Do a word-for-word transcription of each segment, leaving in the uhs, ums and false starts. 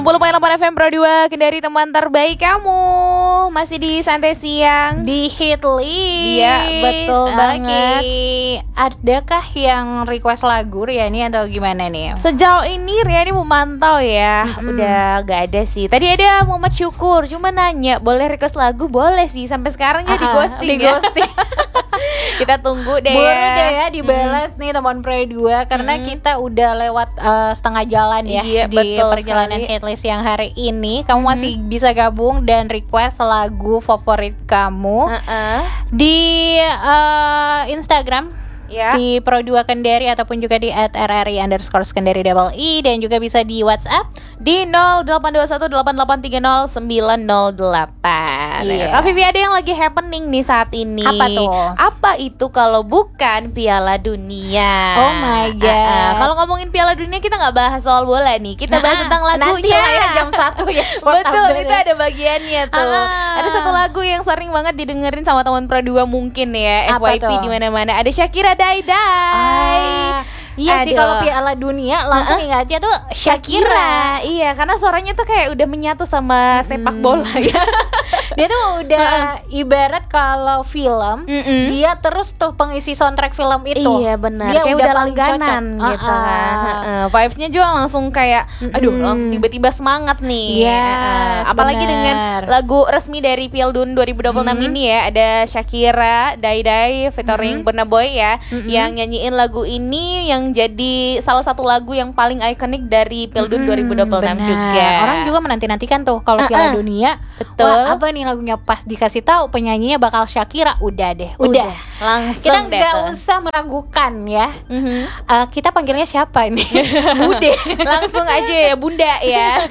enam puluh koma delapan F M Pro dua Kendari, teman terbaik kamu. Masih di Santai Siang di Hit List. Iya, betul okay. banget. Adakah yang request lagu Riani atau gimana nih? Sejauh ini Riani memantau ya, mm-hmm. udah gak ada sih. Tadi ada Muhammad Syukur, cuma nanya boleh request lagu, boleh sih. Sampai sekarang ya di ghosting di ya. ghosting. Kita tunggu deh Boleh ya. deh ya dibalas mm. nih teman Pro dua karena mm. kita udah lewat uh, setengah jalan ya iya, di betul perjalanan sekali. Hitlist yang hari ini. Kamu mm. masih bisa gabung dan request lagu favorit kamu uh-uh. di uh, Instagram ya. Di Pro dua Kendari ataupun juga di at rri underscore Kendari double i, dan juga bisa di WhatsApp di nol delapan dua satu delapan delapan tiga nol sembilan nol delapan. Iya. Kak Vivi, ada yang lagi happening nih saat ini. Apa tuh? Apa itu kalau bukan Piala Dunia? Oh my god. Uh, uh. Kalau ngomongin Piala Dunia kita nggak bahas soal bola nih. Kita nah, bahas tentang lagunya. Ya, jam satu ya. Betul, itu ada bagiannya tuh. Uh. Ada satu lagu yang sering banget didengerin sama teman Pro dua mungkin ya. Apa F Y P tuh? di mana-mana. Ada Shakira Dai Dai. Ah. Iya sih, kalau Piala Dunia langsung uh-uh. ingatnya tuh Shakira. Shakira. Iya, karena suaranya tuh kayak udah menyatu sama hmm. sepak bola ya. Dia tuh udah uh-uh. ibarat kalau film, Mm-mm. dia terus tuh pengisi soundtrack film itu. Iya benar. Dia kayak udah, udah langganan gitu uh-uh. kan. Uh-uh. Vibes-nya juga langsung kayak aduh, Mm-mm. langsung tiba-tiba semangat nih. Yes, uh-uh. Apalagi bener. dengan lagu resmi dari Piala Dunia dua ribu dua puluh enam mm-hmm. ini ya, ada Shakira Dai Dai featuring mm-hmm. Burna Boy ya, mm-hmm. yang nyanyiin lagu ini yang jadi salah satu lagu yang paling ikonik dari Piala Dunia hmm, dua ribu dua puluh enam benar. Juga. Orang juga menanti-nantikan tuh kalau uh-uh. Piala Dunia. Betul. Wah, apa nih lagunya, pas dikasih tahu penyanyinya bakal Shakira, udah deh, udah. udah. Langsung kita nggak deh, usah meragukan ya. Mm-hmm. Uh, kita panggilnya siapa nih? Bude. Langsung aja ya, Bunda ya.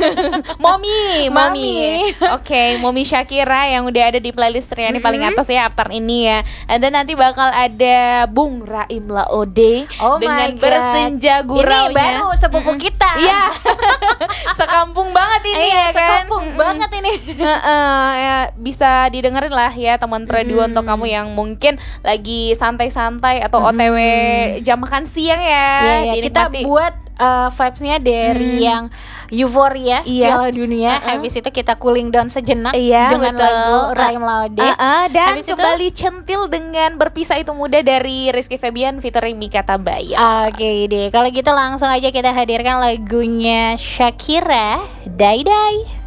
Momi, Momi. Oke, okay, Momi Shakira yang udah ada di playlist Riani mm-hmm. paling atas ya after ini ya. Dan nanti bakal ada Bung Raim Laode oh dengan bersenja guraunya. Ini baru sepupu mm-hmm. kita. Iya. Sekampung banget ini eh, ya kan. Sekampung mm-hmm. banget ini. Uh, ya, bisa didengerin lah ya teman Pro dua hmm. untuk kamu yang mungkin lagi santai-santai atau hmm. O T W jam makan siang ya. Ya, ya. Kita buat uh, vibes-nya dari hmm. yang euforia iya. Piala Dunia. Uh-uh. Habis itu kita cooling down sejenak iya, dengan betul. lagu Raim Laude. Uh-uh, dan habis kembali itu, centil dengan Berpisah Itu Mudah dari Rizky Febian featuring Mika Tambayong. Oke okay, deh, kalau gitu langsung aja kita hadirkan lagunya Shakira, Dai Dai.